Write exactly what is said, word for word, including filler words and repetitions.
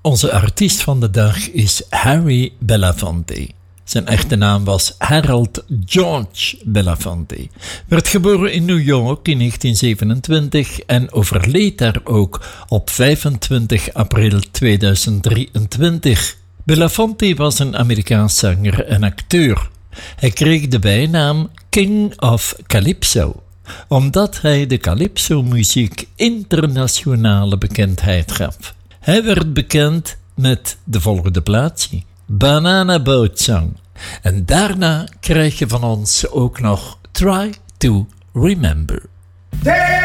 Onze artiest van de dag is Harry Belafonte. Zijn echte naam was Harold George Belafonte. Werd geboren in New York in negentien zevenentwintig en overleed daar ook op vijfentwintig april tweeduizend drieëntwintig. Belafonte was een Amerikaans zanger en acteur. Hij kreeg de bijnaam King of Calypso, omdat hij de calypso-muziek internationale bekendheid gaf. Hij werd bekend met de volgende plaatje, Banana Boat Song. En daarna krijg je van ons ook nog Try to Remember.